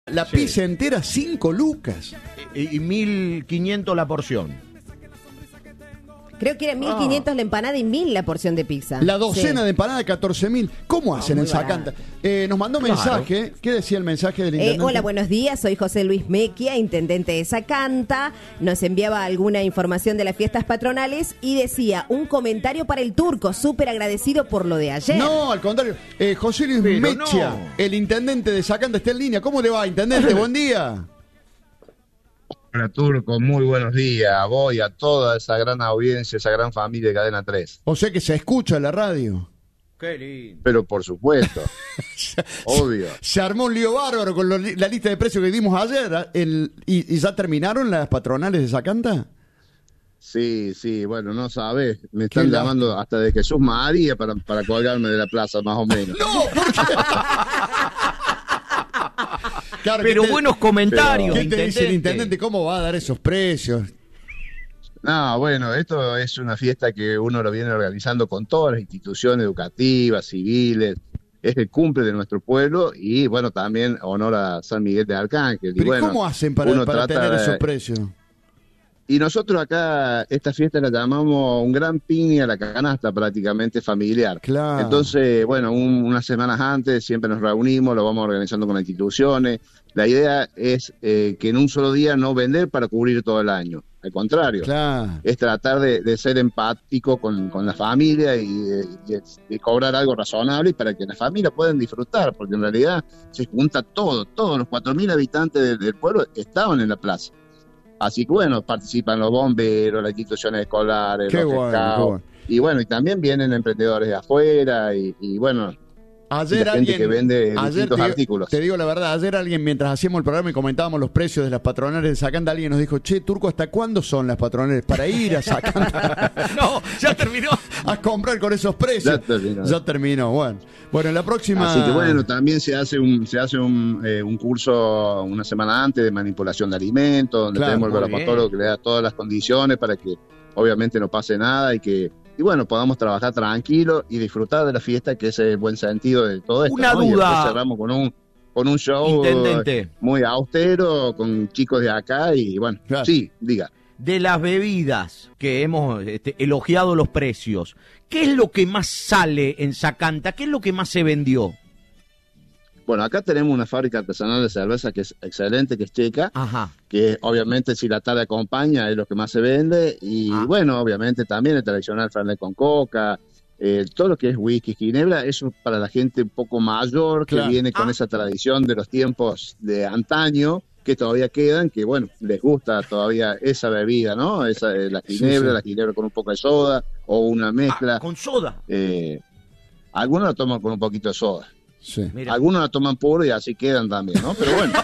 La pizza entera, 5 lucas. Y 1.500 la porción. Creo que era 1.500 la empanada y 1.000 la porción de pizza. La docena de empanada, 14.000. ¿Cómo hacen en Zacanta? Nos mandó mensaje. ¿Qué decía el mensaje del intendente? Hola, buenos días. Soy José Luis Mecchia, intendente de Zacanta. Nos enviaba alguna información de las fiestas patronales y decía un comentario para el turco. Súper agradecido por lo de ayer. No, al contrario. José Luis Mecchia, el intendente de Zacanta, está en línea. ¿Cómo le va, intendente? Buen día. Hola Turco, muy buenos días a vos y a toda esa gran audiencia, esa gran familia de Cadena 3. O sea que se escucha en la radio. Qué lindo. Pero por supuesto, obvio. Se armó un lío bárbaro con la lista de precios que dimos ayer. ¿Y ya terminaron las patronales de Zacanta? Sí, bueno, no sabes, me están llamando hasta de Jesús María para colgarme de la plaza, más o menos. ¡No! ¿Por qué? Claro, pero buenos comentarios. ¿Qué te dice el intendente? ¿Cómo va a dar esos precios? No, bueno, esto es una fiesta que uno lo viene organizando con todas las instituciones educativas, civiles. Es el cumple de nuestro pueblo y, bueno, también honor a San Miguel de Arcángel. ¿Pero y bueno, cómo hacen para tener esos precios? Y nosotros acá, esta fiesta la llamamos un gran piña a la canasta prácticamente familiar. Claro. Entonces, bueno, unas semanas antes siempre nos reunimos, lo vamos organizando con las instituciones. La idea es que en un solo día no vender para cubrir todo el año. Al contrario, es tratar de ser empático con la familia y de cobrar algo razonable para que las familias puedan disfrutar, porque en realidad se junta todos los 4.000 habitantes del pueblo estaban en la plaza. Así que bueno, participan los bomberos, las instituciones escolares, los pescados. Y bueno, y también vienen emprendedores de afuera y bueno, ayer la gente que vende distintos artículos. Te digo la verdad, ayer alguien, mientras hacíamos el programa y comentábamos los precios de las patronales de Zacanta, alguien nos dijo, che, Turco, ¿hasta cuándo son las patronales para ir a Zacanta? No, ya terminó. A comprar con esos precios. Ya terminó. Bueno, en la próxima... Así que bueno, también se hace un curso una semana antes de manipulación de alimentos, donde tenemos el verapastólogo que le da todas las condiciones para que obviamente no pase nada y bueno, podamos trabajar tranquilo y disfrutar de la fiesta, que es el buen sentido de todo esto. Una duda. Y después cerramos con un show muy austero, con chicos de acá y bueno, sí, diga. De las bebidas que hemos elogiado los precios, ¿qué es lo que más sale en Zacanta? ¿Qué es lo que más se vendió? Bueno, acá tenemos una fábrica artesanal de cerveza que es excelente, que es checa, que obviamente si la tarde acompaña es lo que más se vende, y bueno, obviamente también el tradicional Fernet con coca, todo lo que es whisky, ginebra, eso para la gente un poco mayor, que viene con esa tradición de los tiempos de antaño, que todavía quedan, que bueno, les gusta todavía esa bebida, ¿no? La ginebra con un poco de soda, o una mezcla. ¿Con soda? Algunos la toman con un poquito de soda. Sí. Algunos la toman puro y así quedan también, ¿no? Pero bueno.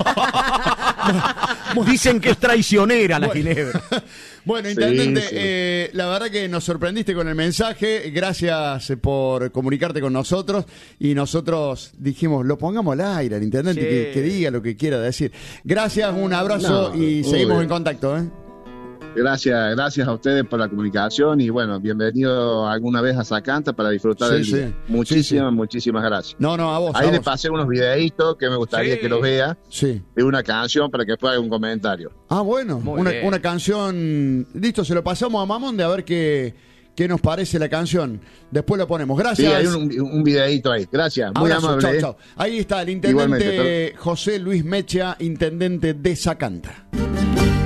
Dicen que es traicionera la ginebra. Bueno, intendente, la verdad que nos sorprendiste con el mensaje. Gracias por comunicarte con nosotros. Y nosotros dijimos, lo pongamos al aire al intendente, que diga lo que quiera decir. Gracias, un abrazo y seguimos en contacto, ¿eh? Gracias a ustedes por la comunicación y bueno, bienvenido alguna vez a Zacanta para disfrutar del día. Muchísimas gracias. No, a vos. Ahí les pasé unos videitos que me gustaría que los vea de una canción para que después haga un comentario. Bueno, una canción, listo, se lo pasamos a Mamón de a ver qué nos parece la canción. Después lo ponemos. Gracias. Sí, hay un videíto ahí. Gracias. Muy amable. Chau. Ahí está el intendente José Luis Mecchia, intendente de Zacanta.